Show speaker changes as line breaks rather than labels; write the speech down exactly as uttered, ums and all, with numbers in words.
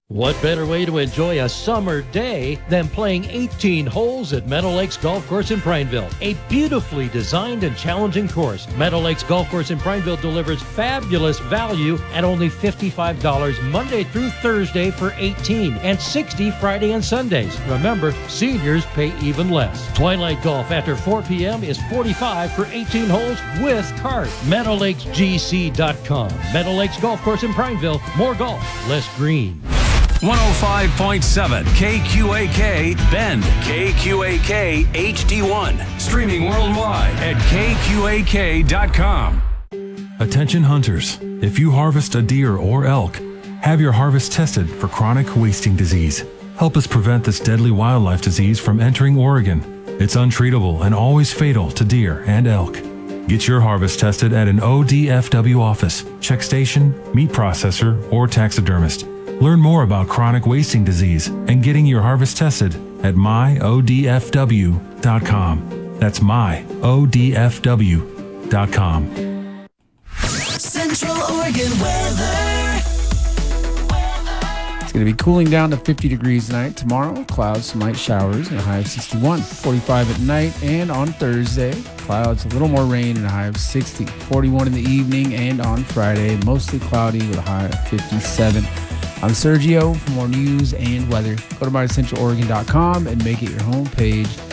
What better way to enjoy a summer day than playing eighteen holes at Meadow Lakes Golf Course in Prineville? A beautifully designed and challenging course, Meadow Lakes Golf Course in Prineville delivers fabulous value at only fifty-five dollars Monday through Thursday for eighteen and sixty dollars Friday and Sundays. Remember, seniors pay even less. Twilight Golf after four p.m. is forty-five dollars for eighteen holes with cart. Meadow Lakes G C dot com. Meadow Lakes Golf Course in Prineville. More golf, less green.
one oh five point seven K Q A K Bend, K Q A K H D one, streaming worldwide at K Q A K dot com.
Attention hunters, if you harvest a deer or elk, have your harvest tested for chronic wasting disease. Help us prevent this deadly wildlife disease from entering Oregon. It's untreatable and always fatal to deer and elk. Get your harvest tested at an O D F W office, check station, meat processor, or taxidermist. Learn more about chronic wasting disease and getting your harvest tested at my O D F W dot com. That's my O D F W dot com.
Central Oregon weather.
It's going to be cooling down to fifty degrees tonight. Tomorrow, clouds, some light showers, and a high of sixty-one. forty-five at night, and on Thursday, clouds, a little more rain, and a high of sixty. forty-one in the evening, and on Friday, mostly cloudy with a high of fifty-seven. I'm Sergio. For more news and weather, go to my central oregon dot com and make it your home page.